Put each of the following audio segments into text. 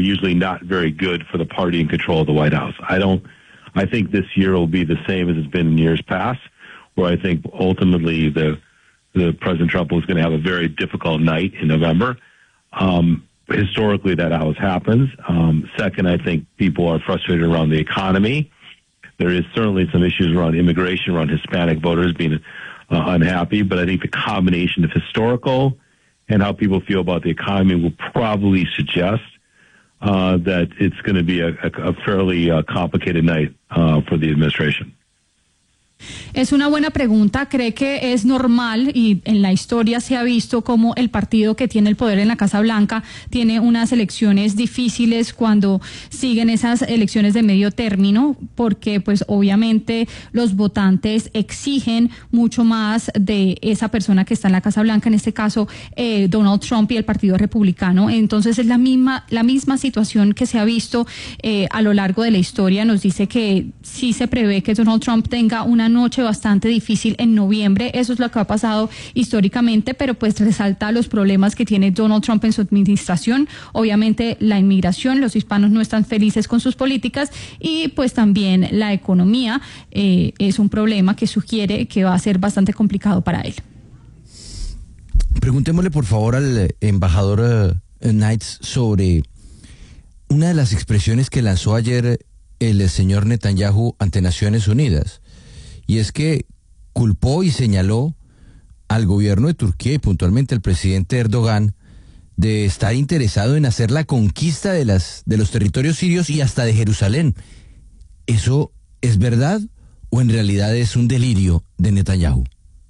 usually not very good for the party in control of the White House. I think this year will be the same as it's been in years past, where I think ultimately the President Trump was going to have a very difficult night in November. Historically, that always happens. Second, I think people are frustrated around the economy. There is certainly some issues around immigration, around Hispanic voters being unhappy, but I think the combination of historical and how people feel about the economy will probably suggest that it's going to be a fairly complicated night for the administration. Es una buena pregunta. ¿Cree que es normal, y en la historia se ha visto como el partido que tiene el poder en la Casa Blanca tiene unas elecciones difíciles cuando siguen esas elecciones de medio término? Porque pues obviamente los votantes exigen mucho más de esa persona que está en la Casa Blanca, en este caso Donald Trump y el Partido Republicano. Entonces es la misma situación que se ha visto a lo largo de la historia. Nos dice que sí se prevé que Donald Trump tenga una noche bastante difícil en noviembre. Eso es lo que ha pasado históricamente, pero pues resalta los problemas que tiene Donald Trump en su administración. Obviamente la inmigración, los hispanos no están felices con sus políticas, y pues también la economía es un problema que sugiere que va a ser bastante complicado para él. Preguntémosle por favor al embajador Knights sobre una de las expresiones que lanzó ayer el señor Netanyahu ante Naciones Unidas. Y es que culpó y señaló al gobierno de Turquía y puntualmente al presidente Erdogan de estar interesado en hacer la conquista de los territorios sirios y hasta de Jerusalén. ¿Eso es verdad o en realidad es un delirio de Netanyahu?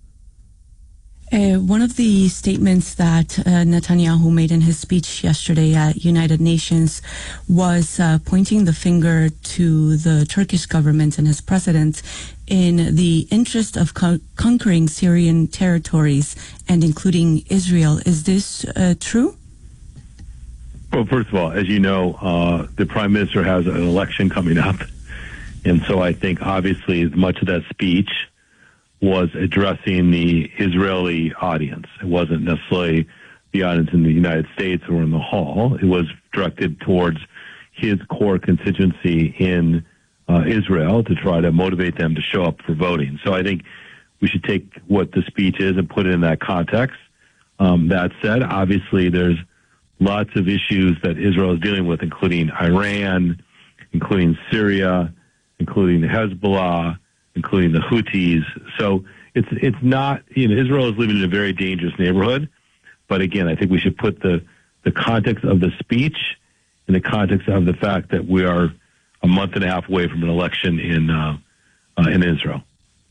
One of the statements that Netanyahu made in his speech yesterday at United Nations was pointing the finger to the Turkish government and his president in the interest of conquering Syrian territories and including Israel. Is this true? Well, first of all, as you know, the Prime Minister has an election coming up. And so I think obviously much of that speech was addressing the Israeli audience. It wasn't necessarily the audience in the United States or in the hall. It was directed towards his core constituency in Israel to try to motivate them to show up for voting. So I think we should take what the speech is and put it in that context. That said, obviously there's lots of issues that Israel is dealing with, including Iran, including Syria, including Hezbollah, including the Houthis. So it's not, Israel is living in a very dangerous neighborhood. But again, I think we should put the context of the speech in the context of the fact that we are a month and a half away from an election in Israel.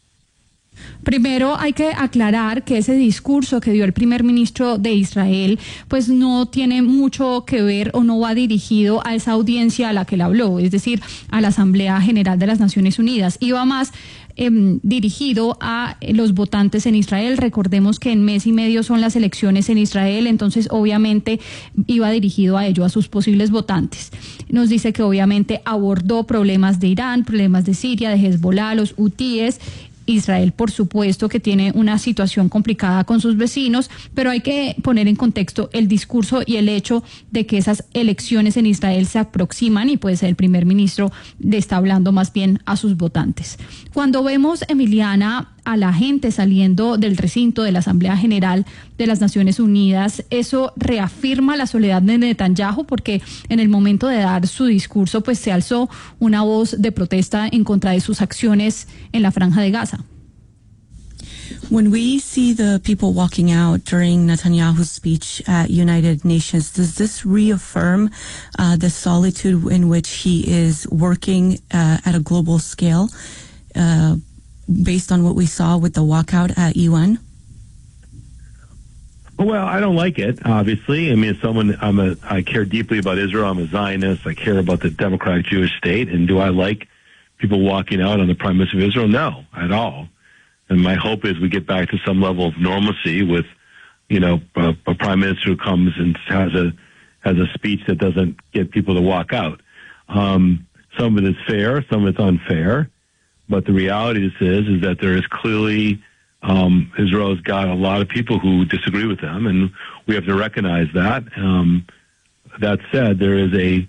Primero hay que aclarar que ese discurso que dio el primer ministro de Israel pues no tiene mucho que ver o no va dirigido a esa audiencia a la que él habló, es decir, a la Asamblea General de las Naciones Unidas. Iba más dirigido a los votantes en Israel. Recordemos que en mes y medio son las elecciones en Israel, entonces obviamente iba dirigido a ello, a sus posibles votantes. Nos dice que obviamente abordó problemas de Irán, problemas de Siria, de Hezbollah, los hutíes. Israel, por supuesto, que tiene una situación complicada con sus vecinos, pero hay que poner en contexto el discurso y el hecho de que esas elecciones en Israel se aproximan y pues el primer ministro le está hablando más bien a sus votantes. Cuando vemos, Emiliana, a la gente saliendo del recinto de la Asamblea General de las Naciones Unidas, eso reafirma la soledad de Netanyahu, porque en el momento de dar su discurso pues se alzó una voz de protesta en contra de sus acciones en la Franja de Gaza. When we see the people walking out during Netanyahu's speech at United Nations, does this reaffirm the solitude in which he is working at a global scale, based on what we saw with the walkout at UN? Well, I don't like it, obviously. I mean, as I care deeply about Israel. I'm a Zionist. I care about the democratic Jewish state. And do I like people walking out on the Prime Minister of Israel? No, at all. And my hope is we get back to some level of normalcy with, a Prime Minister who comes and has a speech that doesn't get people to walk out. Some of it is fair, some of it's unfair. But the reality is that there is clearly Israel's got a lot of people who disagree with them, and we have to recognize that. That said, there is